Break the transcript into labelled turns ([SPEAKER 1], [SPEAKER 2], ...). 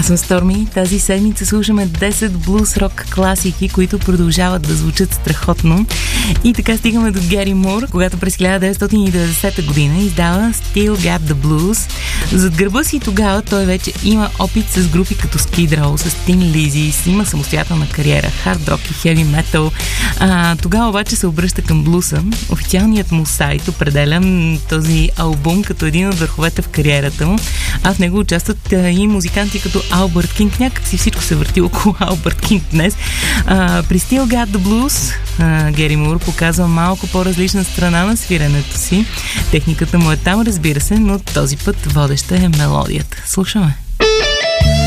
[SPEAKER 1] Аз съм Stormy. Тази седмица слушаме 10 блуз-рок класики, които продължават да звучат страхотно. И така стигаме до Гери Мур, когато през 1990 година издава Still Got the Blues. Зад гърба си тогава той вече има опит с групи като Skid Row, с Tin Lizzy, има самостоятелна кариера, хард рок и хеви метал. Тогава обаче се обръща към блуса. Официалният му сайт определя този албум като един от върховете в кариерата му, а в него участват и музиканти като Албърт Кинг. Някакси всичко се върти около Албърт Кинг днес. При Still Got the Blues Гери Мур показва малко по-различна страна на свиренето си. Техниката му е там, разбира се, но този път водеща е мелодията. Слушаме.